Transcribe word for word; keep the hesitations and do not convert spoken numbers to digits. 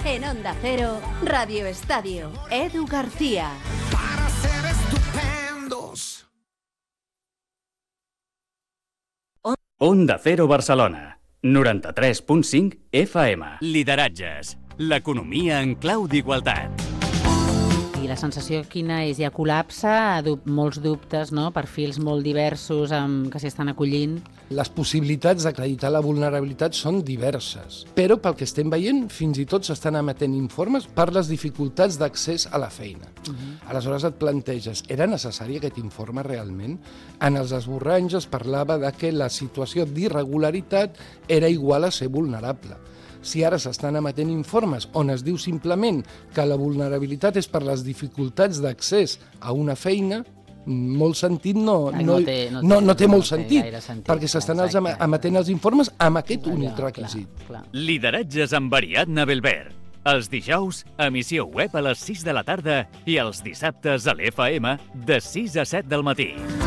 En Onda Cero, Radio Estadio, Edu García. Para ser estupendos. Onda Cero Barcelona, noranta-tres punt cinc F M. Lideratges, l'economia en clau d'igualtat. I la sensació quina és? Hi ha col·lapse, dub molts dubtes, no? Perfils molt diversos amb, que s'hi estan acollint. Les possibilitats d'acreditar la vulnerabilitat són diverses, però pel que estem veient, fins i tot s'estan emetent informes per les dificultats d'accés a la feina. Uh-huh. Aleshores et planteges, era necessari aquest informe realment? En els esborranys es parlava de que la situació d'irregularitat era igual a ser vulnerable. Si ara s'estan emetent informes on es diu simplement que la vulnerabilitat és per les dificultats d'accés a una feina, molt sentit no, no, no, té, no, no, no té molt sentit, sentit perquè s'estan emetent els informes amb aquest únic requisit. Clar, clar. Lideratges amb Ariadna Belver. Els dijous, emissió web a les sis de la tarda i els dissabtes a l'F M de sis a set del matí.